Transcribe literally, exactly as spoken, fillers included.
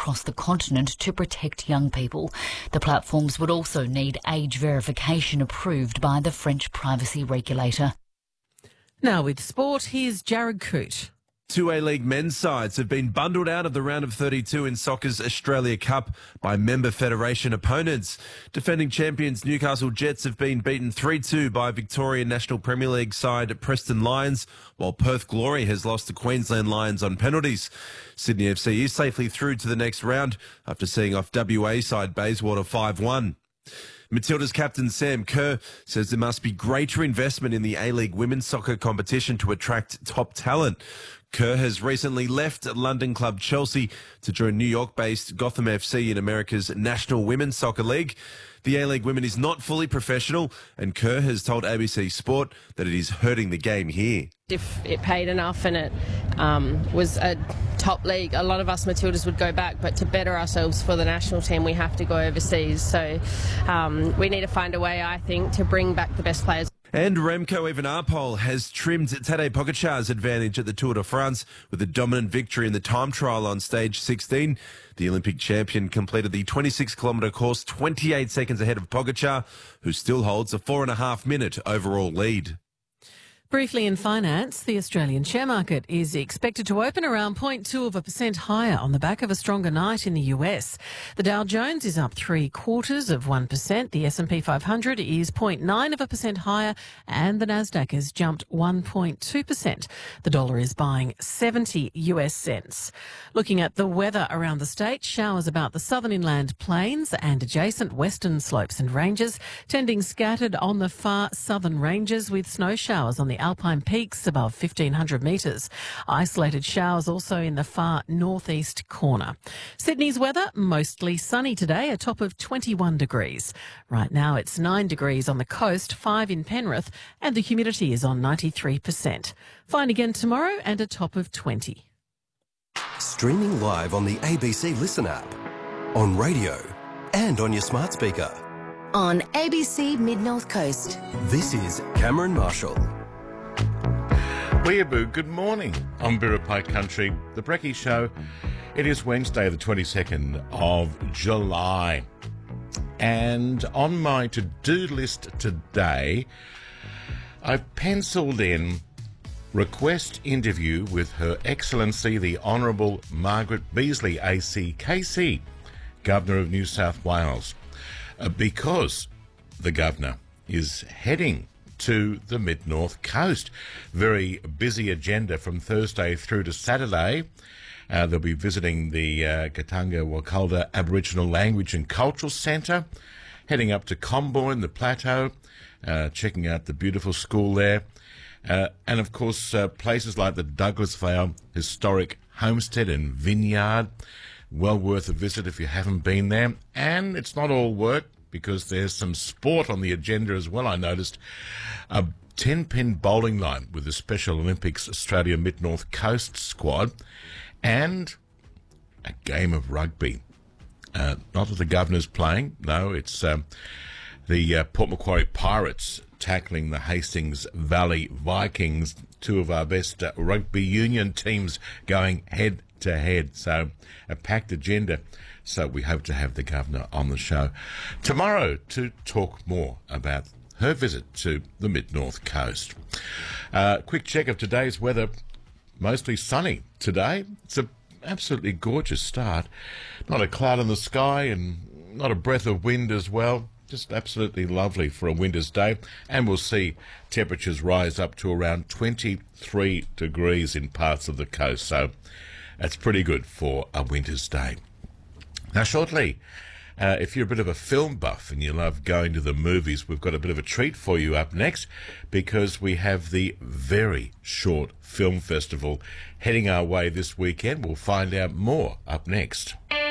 across the continent to protect young people. The platforms would also need age verification approved by the French privacy regulator. Now with sport, here's Jared Coote. Two A-League men's sides have been bundled out of the round of thirty-two in soccer's Australia Cup by member federation opponents. Defending champions Newcastle Jets have been beaten three two by Victorian National Premier League side Preston Lions, while Perth Glory has lost to Queensland Lions on penalties. Sydney F C is safely through to the next round after seeing off W A side Bayswater five one. Matilda's captain Sam Kerr says there must be greater investment in the A-League women's soccer competition to attract top talent. Kerr has recently left London club Chelsea to join New York-based Gotham F C in America's National Women's Soccer League. The A-League women is not fully professional, and Kerr has told A B C Sport that it is hurting the game here. If it paid enough and it um, was a top league, a lot of us Matildas would go back, but to better ourselves for the national team, we have to go overseas. So um, we need to find a way, I think, to bring back the best players. And Remco Evenepoel has trimmed Tadej Pogacar's advantage at the Tour de France with a dominant victory in the time trial on stage sixteen. The Olympic champion completed the twenty-six kilometre course twenty-eight seconds ahead of Pogacar, who still holds a four and a half minute overall lead. Briefly in finance, the Australian share market is expected to open around zero point two of a percent higher on the back of a stronger night in the U S. The Dow Jones is up three quarters of one percent. The S and P five hundred is zero point nine of a percent higher, and the Nasdaq has jumped one point two percent. The dollar is buying seventy U S cents. Looking at the weather around the state, showers about the southern inland plains and adjacent western slopes and ranges, tending scattered on the far southern ranges with snow showers on the alpine peaks above fifteen hundred metres. Isolated showers also in the far northeast corner. Sydney's weather, mostly sunny today, a top of twenty-one degrees. Right now it's nine degrees on the coast, five in Penrith, and the humidity is on ninety-three percent. Fine again tomorrow and a top of twenty. Streaming live on the A B C Listen app, on radio and on your smart speaker. On A B C Mid-North Coast. This is Cameron Marshall. Weeaboo, good morning on Biripi Country, the Brekkie Show. It is Wednesday the twenty-second of July. And on my to-do list today, I've penciled in request interview with Her Excellency the Honourable Margaret Beazley, A C K C, Governor of New South Wales, uh, because the Governor is heading to the Mid-North Coast. Very busy agenda from Thursday through to Saturday. Uh, they'll be visiting the uh, Katanga Wakalda Aboriginal Language and Cultural Centre, heading up to Combourne, the Plateau, uh, checking out the beautiful school there. Uh, and, of course, uh, places like the Douglas Vale Historic Homestead and Vineyard. Well worth a visit if you haven't been there. And it's not all work, because there's some sport on the agenda as well, I noticed. A ten-pin bowling line with the Special Olympics Australia Mid-North Coast squad, and a game of rugby. Uh, not that the Governor's playing, no, it's um, the uh, Port Macquarie Pirates tackling the Hastings Valley Vikings, two of our best uh, rugby union teams going head-to-head. So a packed agenda. So we hope to have the Governor on the show tomorrow to talk more about her visit to the Mid-North Coast. Uh, quick check of today's weather. Mostly sunny today. It's an absolutely gorgeous start. Not a cloud in the sky and not a breath of wind as well. Just absolutely lovely for a winter's day. And we'll see temperatures rise up to around twenty-three degrees in parts of the coast. So that's pretty good for a winter's day. Now, shortly, uh, if you're a bit of a film buff and you love going to the movies, we've got a bit of a treat for you up next, because we have the Very Short Film Festival heading our way this weekend. We'll find out more up next.